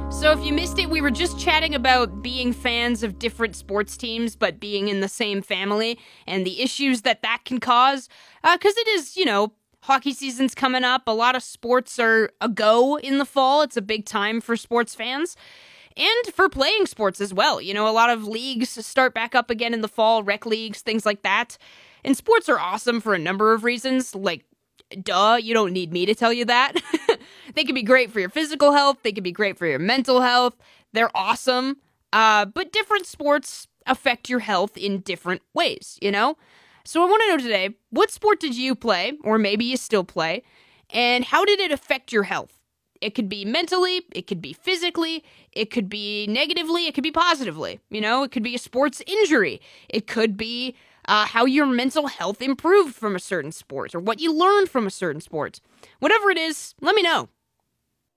So if you missed it, we were just chatting about being fans of different sports teams, but being in the same family and the issues that can cause. Because it is, hockey season's coming up. A lot of sports are a go in the fall. It's a big time for sports fans. And for playing sports as well. A lot of leagues start back up again in the fall, rec leagues, things like that. And sports are awesome for a number of reasons. Like, duh, you don't need me to tell you that. They can be great for your physical health. They can be great for your mental health. They're awesome. But different sports affect your health in different ways, So I want to know today, what sport did you play, or maybe you still play, and how did it affect your health? It could be mentally, it could be physically, it could be negatively, it could be positively. It could be a sports injury. It could be how your mental health improved from a certain sport or what you learned from a certain sport. Whatever it is, let me know.